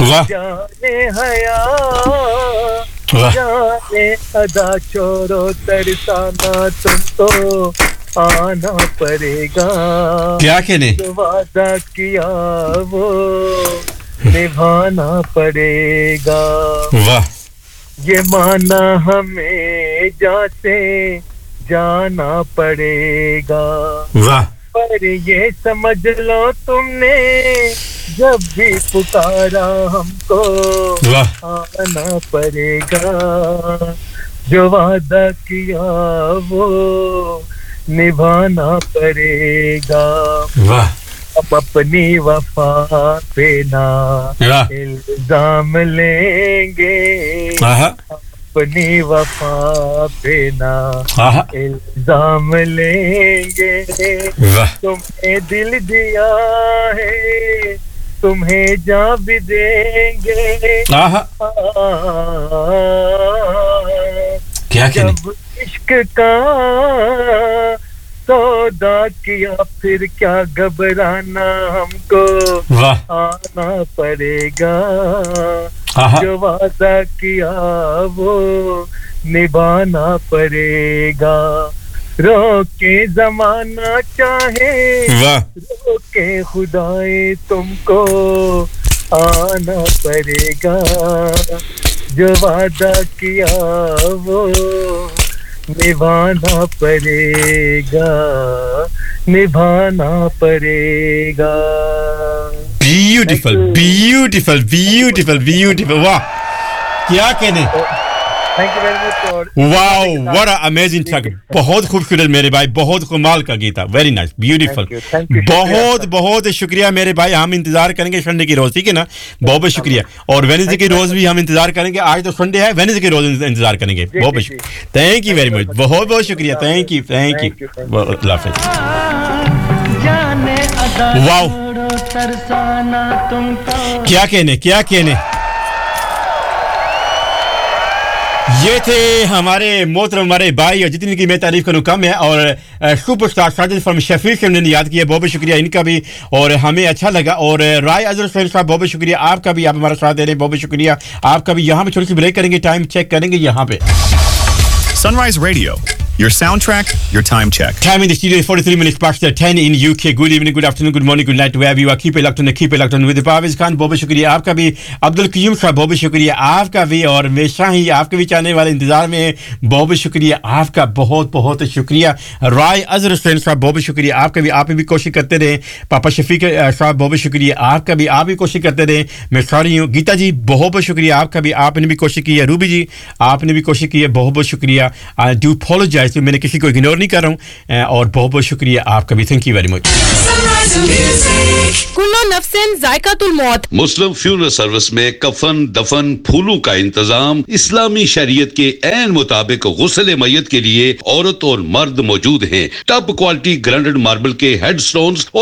वाह जाने हया जाने अदा छोड़ो तरसाना तुमको आना पड़ेगा क्या कहने जो वादा किया वो निभाना पड़ेगा वाह ये माना हमें जाते जाना पड़ेगा वाह पर ये समझ लो तुमने जब भी पुकारा हमको वाह आना पड़ेगा जो वादा किया वो निभाना पड़ेगा वाह हम अपनी वफा पे ना वाह इल्जाम लेंगे आहा अपनी वफा पे ना आहा इल्जाम लेंगे वाह तुम्हें दिल दिया है तुम्हें जान भी देंगे आहा क्या कहने जब इश्क का सौदा किया फिर क्या घबराना हमको वाह आना पड़ेगा आहा जो वादा किया वो निभाना पड़ेगा रोके जमाना चाहे वाह रोके खुदाए तुमको आना पड़ेगा जो वादा किया वो निभाना पड़ेगा निभाना पड़ेगा ब्यूटीफुल ब्यूटीफुल ब्यूटीफुल ब्यूटीफुल वाह क्या कहने थैंक यू वेरी मच और wow what a amazing track बहुत खूबसूरत मेरे भाई बहुत कमाल का गीत था very nice beautiful Thank you, बहुत बहुत शुक्रिया मेरे भाई हम इंतजार करेंगे संडे की रोज ठीक है ना बहुत बहुत शुक्रिया और वेडनेसडे की रोज भी हम इंतजार करेंगे आज तो संडे है वेडनेसडे की रोज इंतजार करेंगे बहुत बहुत शुक्रिया थैंक यू वेरी मच बहुत बहुत शुक्रिया थैंक यू अल्लाह हाफिज़ वाओ क्या कहने ये थे हमारे मोहतरम हमारे भाई और जितनी की मैं तारीफ करूं कम है और सुपरस्टार साजिद फ्रॉम शेफील्ड से उन्होंने याद किया बहुत बहुत शुक्रिया इनका भी और हमें अच्छा लगा और राय अजहर साहब बहुत बहुत शुक्रिया आपका भी आप हमारा साथ दे रहे हैं बहुत बहुत शुक्रिया आपका भी यहाँ पे थोड़ी सी ब्रेक करेंगे टाइम चेक करेंगे यहाँ पे Sunrise Radio, your soundtrack, your time check. Time in the studio is 43 minutes past 10 in UK. Good evening, good afternoon, good morning, good night to wherever you are. Keep it locked on with the Parvez Khan. बहुत शुक्रिया आपका भी अब्दुल कयूम साहब बहुत शुक्रिया आपका भी और हमेशा ही आपके भी चाहने वाले इंतजार में बहुत शुक्रिया आपका बहुत बहुत शुक्रिया राय अजहर साहब बहुत शुक्रिया आपका भी आप भी कोशिश करते रहे पापा शफीक साहब बहुत शुक्रिया आपका भी आप भी कोशिश करते रहे मैं सॉरी हूँ गीता जी बहुत शुक्रिया आपका भी आपने भी कोशिश की है रूबी जी आपने भी कोशिश की है बहुत शुक्रिया आई डू अपोलोजाइज मैंने किसी को इग्नोर नहीं कर रहा हूँ और बहुत शुक्रिया आपका भी थैंक यू वेरी मच कुल्लो नफ्सिन जायकातुल मौत मुस्लिम फ्यूनरल सर्विस में कफन दफन फूलों का इंतजाम इस्लामी शरीयत के ऐन मुताबिक गुस्ल मय्यत के लिए औरत और मर्द मौजूद हैं टॉप क्वालिटी ग्राइंडेड मार्बल के हेडस्टोन्स और